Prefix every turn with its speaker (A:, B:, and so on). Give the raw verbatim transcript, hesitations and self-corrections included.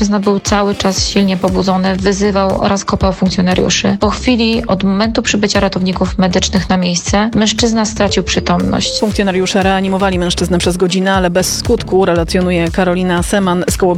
A: mężczyzna był cały czas silnie pobudzony, wyzywał oraz kopał funkcjonariuszy. Po chwili od momentu przybycia ratowników medycznych na miejsce mężczyzna stracił przytomność.
B: Funkcjonariusze reanimowali mężczyznę przez godzinę, ale bez skutku, relacjonuje Karolina Seman z koło